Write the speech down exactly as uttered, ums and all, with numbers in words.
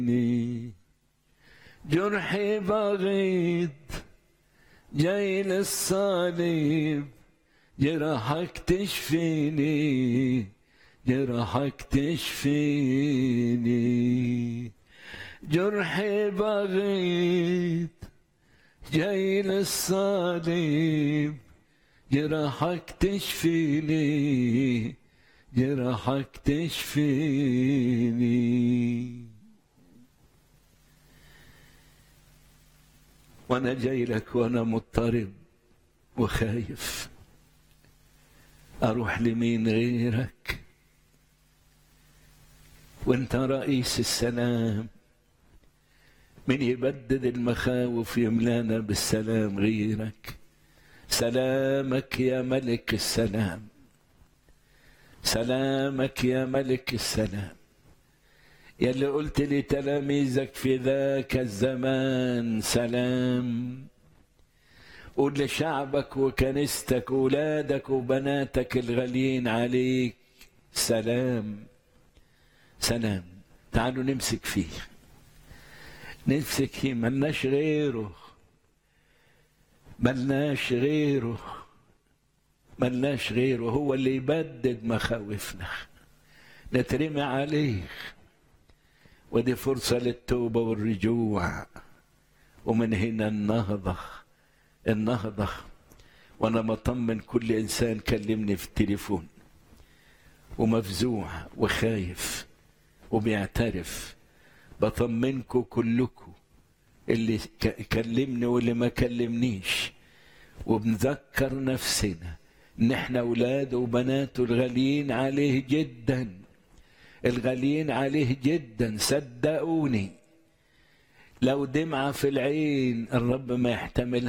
جرحي بغيض جاي للصليب، جرحك تشفيني، جرحك تشفيني. جرحي بغيض جاي للصليب، جرحك تشفيني، جرحك تشفيني. وانا جاي لك وانا مضطرب وخايف، اروح لمين غيرك؟ وانت رئيس السلام، من يبدد المخاوف يملانا بالسلام غيرك؟ سلامك يا ملك السلام، سلامك يا ملك السلام، يلي قلت لتلاميذك في ذاك الزمان سلام. قول لشعبك وكنيستك وولادك وبناتك الغاليين عليك سلام، سلام. تعالوا نمسك فيه، نمسك فيه، ملناش غيره، ملناش غيره، ملناش غيره. هو اللي يبدد مخاوفنا، نترمي عليه. ودي فرصة للتوبة والرجوع، ومن هنا النهضة، النهضة. وانا مطمن كل انسان كلمني في التليفون ومفزوع وخايف وبيعترف، بطمنكم كلكم، اللي كلمني واللي ما كلمنيش، وبنذكر نفسنا ان احنا اولاده وبناته الغاليين عليه جدا، الغاليين عليه جدا. صدقوني لو دمعة في العين الرب ما يحتملها.